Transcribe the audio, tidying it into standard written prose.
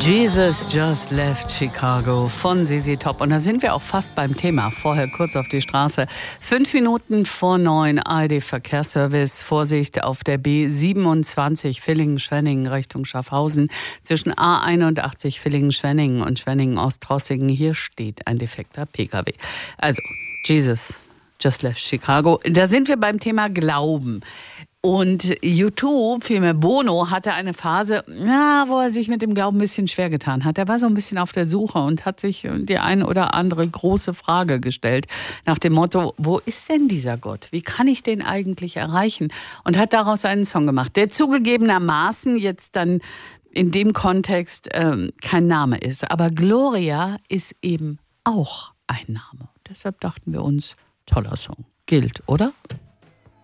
Jesus Just Left Chicago von ZZ Top. Und da sind wir auch fast beim Thema. Vorher kurz auf die Straße. 5 Minuten vor 9, ARD Verkehrsservice. Vorsicht auf der B27 Villingen-Schwenningen Richtung Schaffhausen. Zwischen A81 Villingen-Schwenningen und Schwenningen-Ostrossingen. Hier steht ein defekter PKW. Also, Jesus Just Left Chicago. Da sind wir beim Thema Glauben. Und U2, vielmehr Bono, hatte eine Phase, wo er sich mit dem Glauben ein bisschen schwer getan hat. Er war so ein bisschen auf der Suche und hat sich die ein oder andere große Frage gestellt. Nach dem Motto, wo ist denn dieser Gott? Wie kann ich den eigentlich erreichen? Und hat daraus einen Song gemacht, der zugegebenermaßen jetzt dann in dem Kontext kein Name ist. Aber Gloria ist eben auch ein Name. Deshalb dachten wir uns, toller Song. Gilt, oder?